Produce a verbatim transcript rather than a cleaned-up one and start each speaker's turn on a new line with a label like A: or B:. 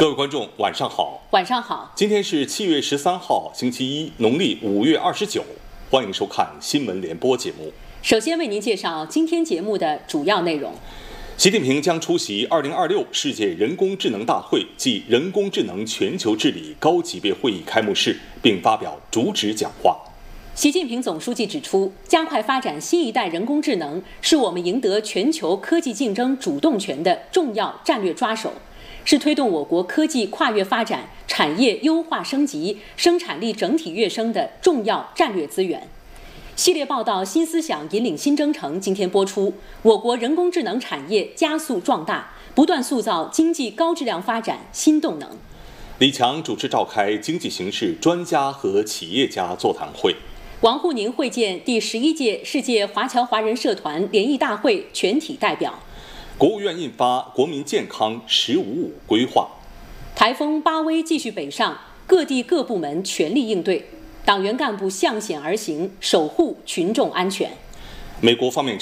A: 各位观众，晚上好。
B: 晚上好。
A: 今天是七月十三号，星期一，农历五月二十九。欢迎收看新闻联播节目。
B: 首先为您介绍今天节目的主要内容。
A: 习近平将出席二零二六世界人工智能大会暨人工智能全球治理高级别会议开幕式，并发表主旨讲话。
B: 习近平总书记指出，加快发展新一代人工智能是我们赢得全球科技竞争主动权的重要战略抓手，是推动我国科技跨越发展、产业优化升级、生产力整体跃升的重要战略资源。系列报道《新思想引领新征程》今天播出。我国人工智能产业加速壮大，不断塑造经济高质量发展新动能。
A: 李强主持召开经济形势专家和企业家座谈会。
B: 王沪宁会见第十一届世界华侨华人社团联谊大会全体代表。
A: 国务院印发《国民健康“十五五”规划》。
B: 台风巴威继续北上，各地各部门全力应对，党员干部向险而行，守护群众安全。
A: 美国方面